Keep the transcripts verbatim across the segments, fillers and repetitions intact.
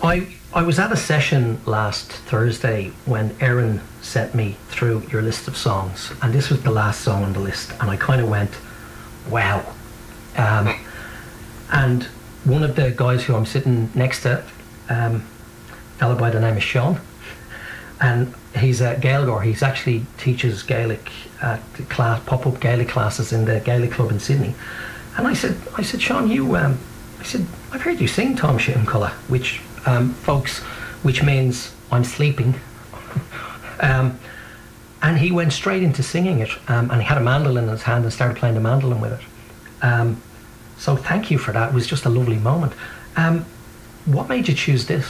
I I was at a session last Thursday when Erin sent me through your list of songs, and this was the last song on the list, and I kind of went, wow. Um, and one of the guys who I'm sitting next to, um, a fellow by the name of Sean, and he's a Gaeilgeoir. He's actually teaches Gaelic at class, pop-up Gaelic classes in the Gaelic Club in Sydney. And I said, I said, Sean, you, um, I said, I've heard you sing Tom Shittimculla, which, um, folks, which means I'm sleeping. um, and he went straight into singing it, um, and he had a mandolin in his hand and started playing the mandolin with it. Um, so thank you for that. It was just a lovely moment. Um, what made you choose this?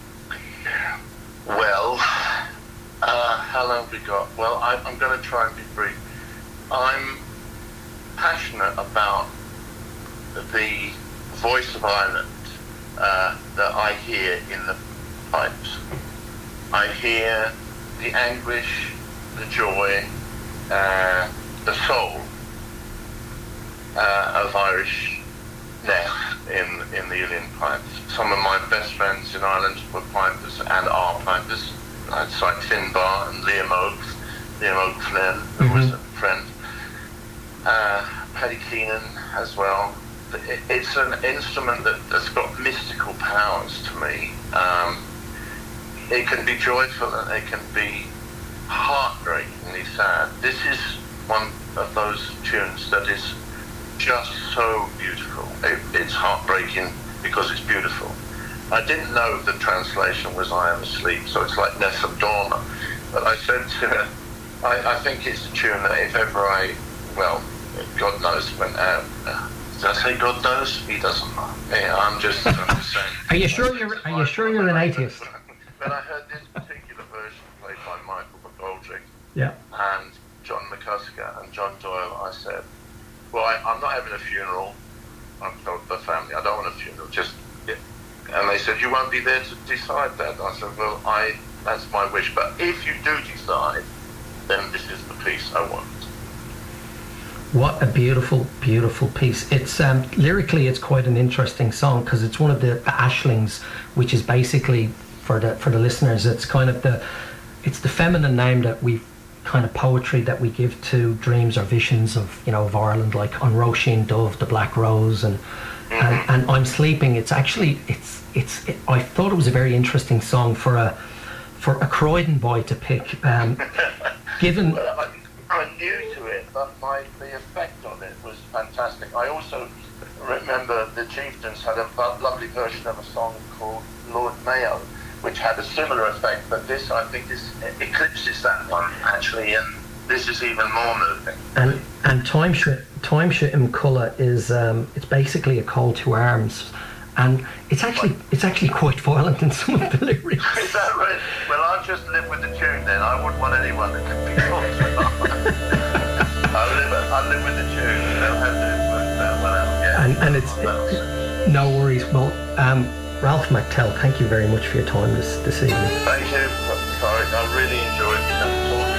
Well, uh, how long have we got? Well, I, I'm going to try and be brief. I'm passionate about the voice of Ireland uh, that I hear in the pipes. I hear the anguish, the joy, uh, the soul uh, of Irishness in, in the Uilleann pipes. Some of my best friends in Ireland were pipers and are pipers. I'd cite Finbar and Liam Oakes, Liam Oak Flynn, who mm-hmm. was a friend. Uh, Paddy Keenan as well. It, it's an instrument that, that's got mystical powers to me. Um, it can be joyful and it can be heartbreakingly sad. This is one of those tunes that is just so beautiful. It, it's heartbreaking because it's beautiful. I didn't know the translation was I am asleep, so it's like Nessam Dorna. But I said to her, I, I think it's a tune that if ever I, well, God knows when, uh, did I say God knows? He doesn't know. Yeah, I'm just, I'm just saying. Are you sure you're, are you sure you're an atheist? When I heard this particular version played by Michael McGoldrick yeah. and John McCusker and John Doyle, I said, well, I, I'm not having a funeral. I've told the family, I don't want a funeral, just, yeah. And they said, you won't be there to decide that. I said, well, I, that's my wish, but if you do decide, then this is the piece I want. What a beautiful, beautiful piece. It's um, lyrically, it's quite an interesting song because it's one of the, the Ashlings, which is basically for the for the listeners. It's kind of the, it's the feminine name that we, kind of poetry that we give to dreams or visions of, you know, of Ireland, like On Roisin Dove, The Black Rose, and and, and I'm Sleeping. It's actually it's it's. It, I thought it was a very interesting song for a for a Croydon boy to pick. Um, given. Well, I'm, I'm new to it, but my the effect on it was fantastic. I also remember the Chieftains had a lovely version of a song called Lord Mayo, which had a similar effect, but this, I think, is eclipses that one, actually, and this is even more moving. And and Time Shittimculla is, um, it's basically a call to arms, and it's actually it's actually quite violent in some of the lyrics. Is that right? Well, I'll just live with the tune then. I wouldn't want anyone that can be called to arms. I'll live, I'll live with the tune. They'll have to work that one out, yeah. And, and it's, it, no worries. Well, um, Ralph McTell, thank you very much for your time this, this evening. Thank you. Sorry, I really enjoyed talking